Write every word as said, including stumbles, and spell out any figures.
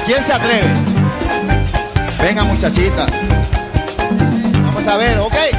¿Quién se atreve? Venga, muchachita. Vamos a ver, ok.